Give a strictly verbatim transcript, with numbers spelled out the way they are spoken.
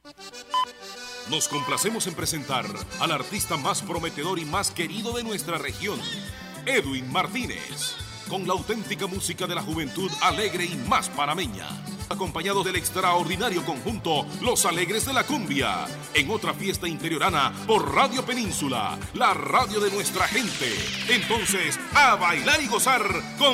Nos complacemos en presentar al artista más prometedor y más querido de nuestra región, Edwin Martínez, con la auténtica música de la juventud alegre y más panameña, acompañado del extraordinario conjunto Los Alegres de la Cumbia, en otra fiesta interiorana por Radio Península, la radio de nuestra gente. Entonces, a bailar y gozar con